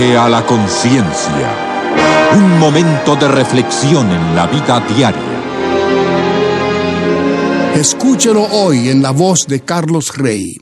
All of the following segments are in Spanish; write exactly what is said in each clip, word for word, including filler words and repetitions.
A la conciencia, un momento de reflexión en la vida diaria. Escúchelo hoy en la voz de Carlos Rey.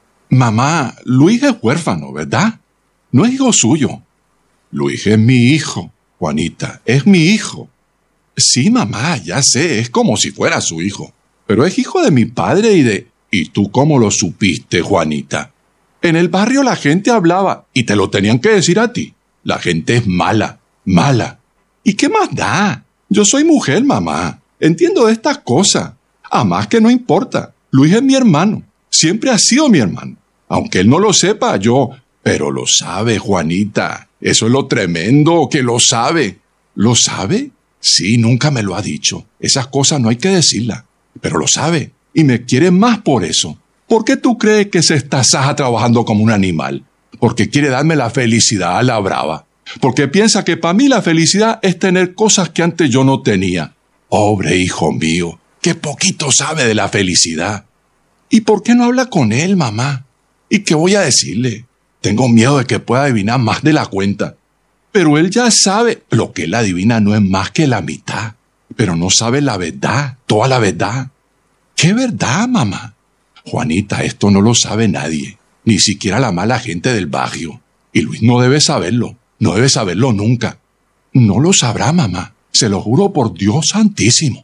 Mamá, Luis es huérfano, ¿verdad? No es hijo suyo. Luis es mi hijo, Juanita, es mi hijo. Sí, mamá, ya sé, es como si fuera su hijo. Pero es hijo de mi padre y de... ¿Y tú cómo lo supiste, Juanita? En el barrio la gente hablaba y te lo tenían que decir a ti. La gente es mala, mala. ¿Y qué más da? Yo soy mujer, mamá. Entiendo de estas cosas. Además que no importa. Luis es mi hermano. Siempre ha sido mi hermano. Aunque él no lo sepa, yo... Pero lo sabe, Juanita. Eso es lo tremendo, que lo sabe. ¿Lo sabe? Sí, nunca me lo ha dicho. Esas cosas no hay que decirlas. Pero lo sabe. Y me quiere más por eso. ¿Por qué tú crees que se estasaja trabajando como un animal? Porque quiere darme la felicidad a la brava. Porque piensa que para mí la felicidad es tener cosas que antes yo no tenía. Pobre hijo mío, que poquito sabe de la felicidad. ¿Y por qué no habla con él, mamá? ¿Y qué voy a decirle? Tengo miedo de que pueda adivinar más de la cuenta. Pero él ya sabe. Lo que él adivina no es más que la mitad. Pero no sabe la verdad, toda la verdad. ¿Qué verdad, mamá? Juanita, esto no lo sabe nadie, ni siquiera la mala gente del barrio. Y Luis no debe saberlo, no debe saberlo nunca. No lo sabrá, mamá, se lo juro por Dios santísimo.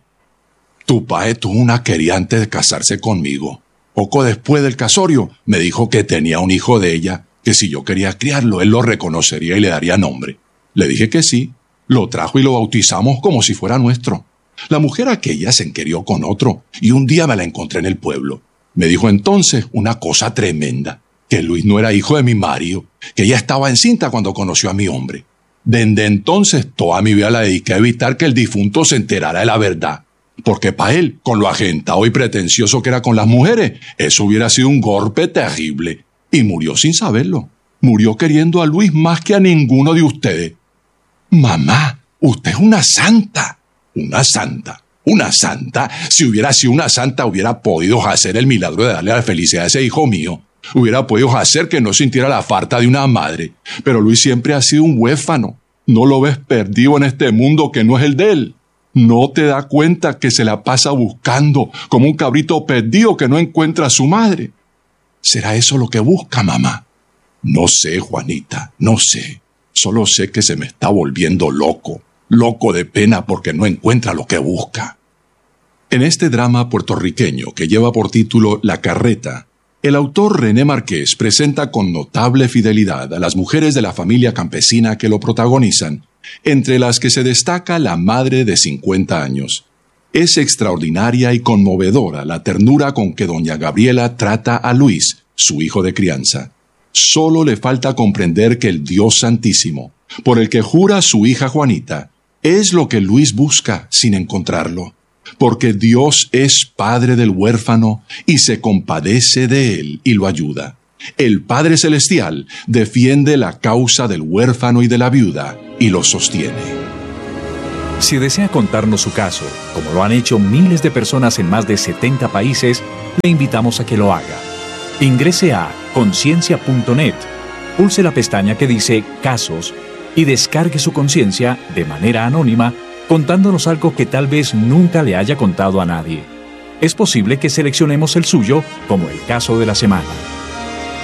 Tu padre tuvo una querida antes de casarse conmigo. Poco después del casorio, me dijo que tenía un hijo de ella, que si yo quería criarlo, él lo reconocería y le daría nombre. Le dije que sí, lo trajo y lo bautizamos como si fuera nuestro. La mujer aquella se enquerió con otro, y un día me la encontré en el pueblo. Me dijo entonces una cosa tremenda, que Luis no era hijo de mi marido, que ella estaba encinta cuando conoció a mi hombre. Desde entonces toda mi vida la dediqué a evitar que el difunto se enterara de la verdad, porque para él, con lo agentado y pretencioso que era con las mujeres, eso hubiera sido un golpe terrible, y murió sin saberlo. Murió queriendo a Luis más que a ninguno de ustedes. Mamá, usted es una santa, una santa. Una santa, si hubiera sido una santa, hubiera podido hacer el milagro de darle la felicidad a ese hijo mío. Hubiera podido hacer que no sintiera la falta de una madre. Pero Luis siempre ha sido un huérfano. No lo ves perdido en este mundo que no es el de él. No te da cuenta que se la pasa buscando como un cabrito perdido que no encuentra a su madre. ¿Será eso lo que busca, mamá? No sé, Juanita, no sé. Solo sé que se me está volviendo loco. Loco de pena porque no encuentra lo que busca. En este drama puertorriqueño que lleva por título La Carreta, el autor René Márquez presenta con notable fidelidad a las mujeres de la familia campesina que lo protagonizan, entre las que se destaca la madre de cincuenta años. Es extraordinaria y conmovedora la ternura con que doña Gabriela trata a Luis, su hijo de crianza. Solo le falta comprender que el Dios Santísimo, por el que jura su hija Juanita, es lo que Luis busca sin encontrarlo, porque Dios es padre del huérfano y se compadece de él y lo ayuda. El Padre Celestial defiende la causa del huérfano y de la viuda y lo sostiene. Si desea contarnos su caso, como lo han hecho miles de personas en más de setenta países, le invitamos a que lo haga. Ingrese a conciencia punto net, pulse la pestaña que dice Casos y descargue su conciencia de manera anónima contándonos algo que tal vez nunca le haya contado a nadie. Es posible que seleccionemos el suyo como el caso de la semana.